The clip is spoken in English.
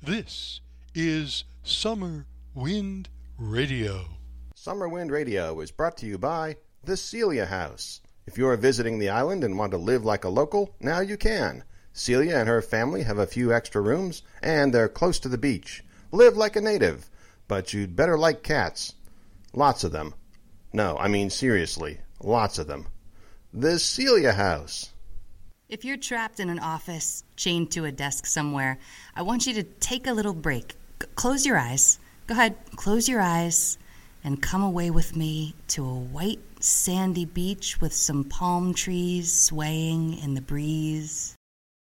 This is Summer Wind Radio. Summer Wind Radio is brought to you by the Celia House. If you are visiting the island and want to live like a local, now you can. Celia and her family have a few extra rooms, and they're close to the beach. Live like a native, but you'd better like cats. Lots of them. No, I mean seriously, lots of them. The Celia House. If you're trapped in an office, chained to a desk somewhere, I want you to take a little break. Close your eyes. Go ahead, close your eyes and come away with me to a white, sandy beach with some palm trees swaying in the breeze.